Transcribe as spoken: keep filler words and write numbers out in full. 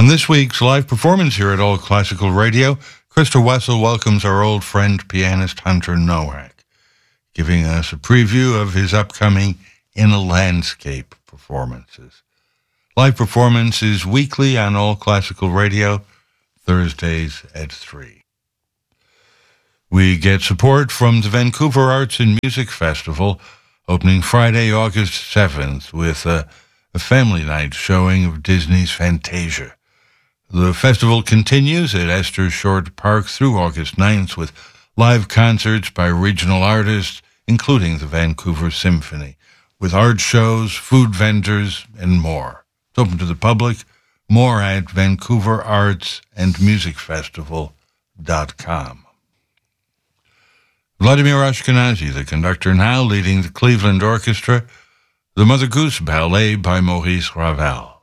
this week's live performance here at Old Classical Radio, Krista Wessel welcomes our old friend, pianist Hunter Nowak, giving us a preview of his upcoming In a Landscape performances. Live performance is weekly on Old Classical Radio, Thursdays at three. We get support from the Vancouver Arts and Music Festival, opening Friday, August seventh, with a, a family night showing of Disney's Fantasia. The festival continues at Esther Short Park through August ninth with live concerts by regional artists, including the Vancouver Symphony, with art shows, food vendors, and more. It's open to the public. More at vancouver arts and music festival dot com. Vladimir Ashkenazy, the conductor now, leading the Cleveland Orchestra, the Mother Goose Ballet by Maurice Ravel.